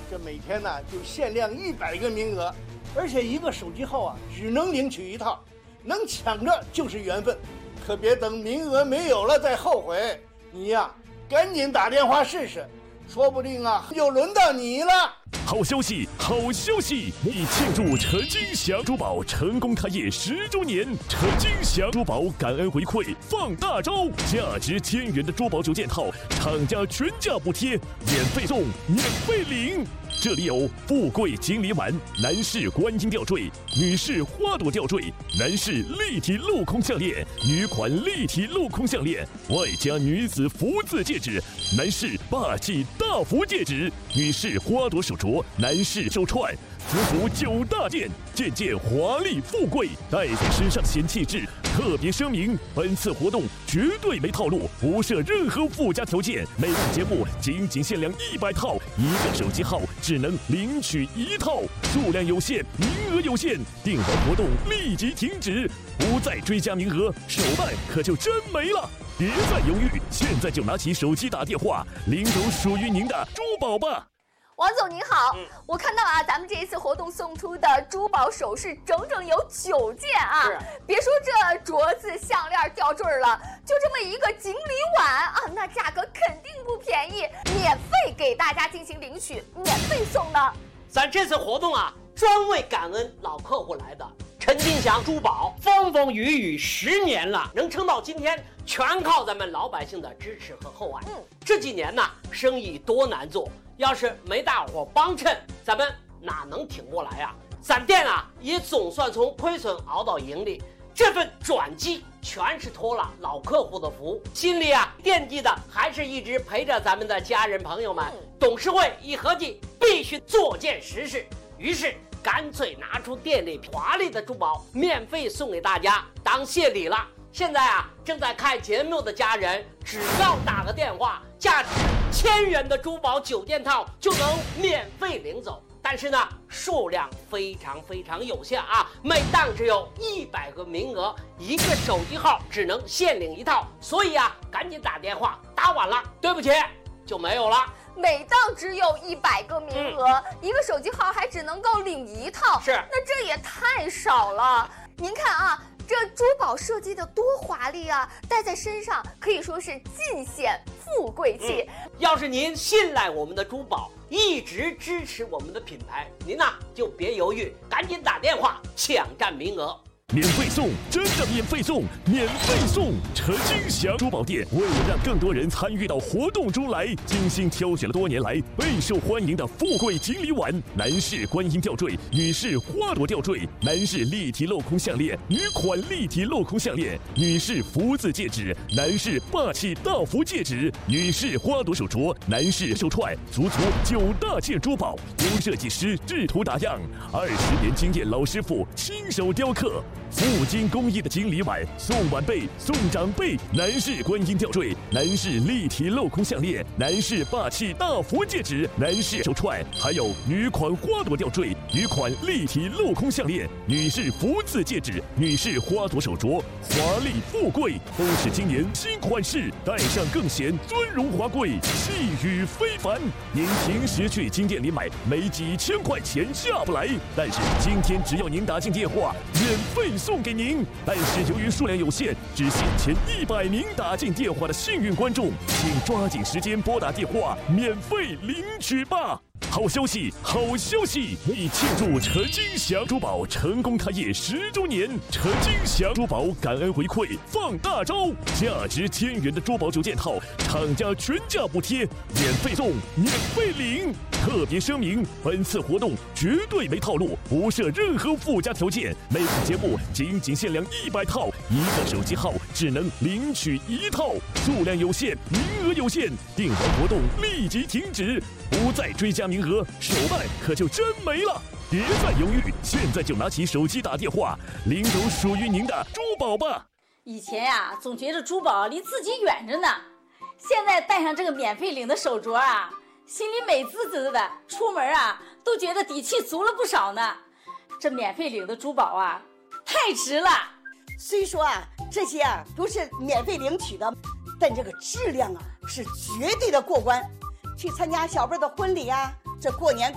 这每天呢就限量100个名额，而且一个手机号啊只能领取1套，能抢着就是缘分，可别等名额没有了再后悔。你呀，赶紧打电话试试，说不定啊就轮到你了。 好消息，好消息！为庆祝陈金祥珠宝成功开业10周年，陈金祥珠宝感恩回馈放大招，价值1000元的珠宝9件套，厂家全价补贴，免费送，免费领。这里有富贵锦鲤碗、男士观音吊坠、女士花朵吊坠、男士立体镂空项链、女款立体镂空项链，外加女子福字戒指、男士霸气大福戒指、女士花朵手镯、男士手串，足足9大件，件件华丽富贵，带在身上显气质。特别声明，本次活动绝对没套路，不设任何附加条件。每档节目仅限量100套，一个手机号只能领取1套，数量有限，名额有限，订完活动立即停止，不再追加名额，手办可就真没了。别再犹豫，现在就拿起手机打电话，领走属于您的珠宝吧。 王总您好，我看到啊，咱们这一次活动送出的珠宝首饰整整有9件啊！别说这镯子、项链、吊坠了，就这么一个锦鲤碗啊，那价格肯定不便宜，免费给大家进行领取，免费送的。 咱这次活动啊，专为感恩老客户来的。陈金祥珠宝风风雨雨10年了，能撑到今天，全靠咱们老百姓的支持和厚爱。这几年呢，生意多难做。要是没大伙帮衬，咱们哪能挺过来啊？咱店啊也总算从亏损熬到盈利，这份转机全是托了老客户的福，心里啊惦记的还是一直陪着咱们的家人朋友们。董事会一合计，必须做件实事，于是干脆拿出店里华丽的珠宝，免费送给大家当谢礼了。现在啊，正在看节目的家人，只要打个电话，价值1000元的珠宝9件套就能免费领走。但是呢，数量非常有限啊，每档只有100个名额，一个手机号只能限领1套，所以啊，赶紧打电话，打晚了，对不起，就没有了。 每档只有100个名额，一个手机号还只能够领1套， 是， 那这也太少了。您看啊，这珠宝设计的多华丽啊，戴在身上可以说是尽显富贵气。 要是您信赖我们的珠宝，一直支持我们的品牌，您呢就别犹豫，赶紧打电话抢占名额。 免费送，真的免费送，免费送！陈金祥珠宝店为了让更多人参与到活动中来，精心挑选了多年来备受欢迎的富贵锦鲤碗、男士观音吊坠、女士花朵吊坠、男士立体镂空项链、女款立体镂空项链、女士福字戒指、男士霸气大福戒指、女士花朵手镯、男士手串，足足9大件珠宝，由设计师制图打样，20年经验老师傅亲手雕刻。富金工艺的锦鲤碗，送晚辈、送长辈；男士观音吊坠，男士立体镂空项链，男士霸气大福戒指，男士手串，还有女款花朵吊坠、女款立体镂空项链、女士福字戒指、女士花朵手镯，华丽富贵，都是今年新款式，戴上更显尊荣华贵，气宇非凡。您平时去金店里买，没几千块钱下不来，但是今天只要您打进电话，免费送给您，但是由于数量有限，只限前100名打进电话的幸运观众，请抓紧时间拨打电话，免费领取吧。好消息，好消息！为庆祝陈金祥珠宝成功开业10周年，陈金祥珠宝感恩回馈放大招，价值1000元的珠宝9件套，厂家全价补贴，免费送，免费领。特别声明，本次活动绝对没套路，不设任何附加条件。每次节目仅限量100套，一个手机号只能领取1套，数量有限，名额有限，订完活动立即停止，不再追加名额，手办可就真没了。别再犹豫，现在就拿起手机打电话，领走属于您的珠宝吧。 以前呀，总觉得珠宝离自己远着呢，现在戴上这个免费领的手镯啊，心里美滋滋的，出门啊都觉得底气足了不少呢。这免费领的珠宝啊，太值了。 虽说啊这些啊都是免费领取的，但这个质量啊是绝对的过关。去参加小辈的婚礼啊，这过年